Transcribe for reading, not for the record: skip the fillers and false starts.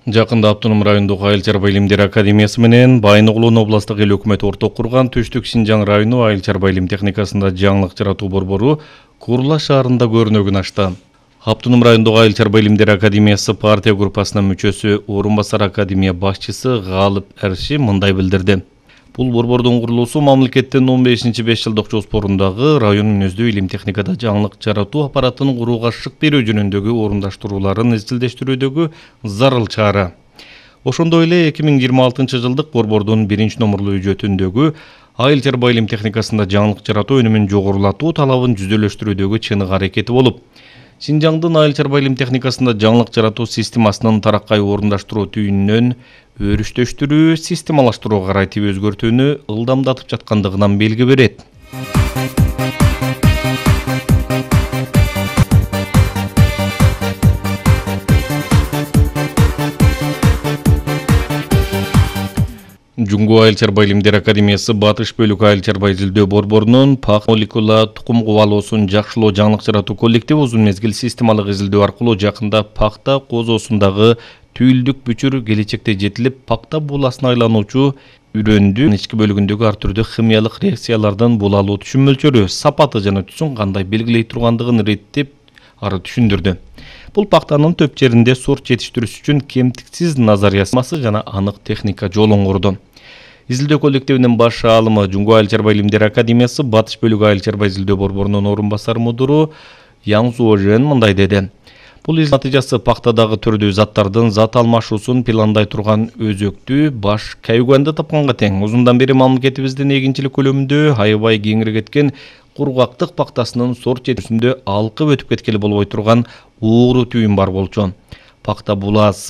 Жакында Автоном райондогу Айыл чарба илимдери академиясы менен Байыны-Кулуун областык эл өкмөт орток курган Түштүк Синжаң району айыл чарба илим техникасында жаңылык жаратуу борбору Курла шаарында көрүнөгүн ачты. Автоном райондогу Айыл чарба илимдери академиясы партия группасынын мүчөсү, орун басар академия башчысы Галып Эрши мындай билдирди. Бул борбордун курулуусу мамлекеттин 15-5 жылдык жоспорундагы район мүнөздүү илим техникада жаңылык жаратуу аппаратын курууга шык берүү жөнүндөгү орундаштырууларын изилдештирүүдөгү зарыл чара. Ошондой эле 2026 жылдык борбордун 1-номурлуу үжөтүндөгү айыл чарба илим техникасында жаңылык жаратуу өнүмүн жогорулатуу талабын жүзөлөштүрүүдөгү чыныгы аракети болуп, Синжаңдын айыл чарба илим техникасында жаңылык жаратуу системасынын тараккай орундаштыруу түйүнүнөн өрүштөштүрүү, системалаштырууга карай өзгөртүүнү ылдамдатып жаткандыгынан белги берет. Жуңгу айыл чарба илимдери академиясы Батыш бөлүк айыл чарба изилдөө борборунун пах молекула тукум кубалоосун жакшылоо жаңылык жаратуу коллективи узун мезгил системалык изилдөө аркылуу жакында пахта козоосундагы түйүлдүк бүчүр келечекте жетилип пахта буласына айлануучу үрөндүн ички бөлүгүндөгү ар түрдүү химиялык реакциялардын булалуу түшүм мөлчөрү, сапаты жана түсүн кандай белгилей тургандыгын иреттеп ары түшүндүрдү. Бул пахтанын төп жеринде сорт жетиштирүүсү үчүн кемтиксиз назариясы жана анык техника жолун курду. Изилдөө коллективинин баш аалымы Жуңгу айыл чарба илимдери академиясы Батыш бөлүк айыл чарба изилдөө борборунун орун басар мудуру Яң Зуожен мындай деди. Бул натыйжасы пахтадагы түрдүү заттардын зат алмашуусун пландай турган өзөктүү баш кайгуанды тапканга тең. Узундан бери мамлекетибиздин эгинчилик көлөмүндө аябай кеңири кеткен кургактык пахтасынын сорт жетишүүсүндө алкып өтүп кеткели болбой турган ууру түйүн бар болчу. Пахта буласы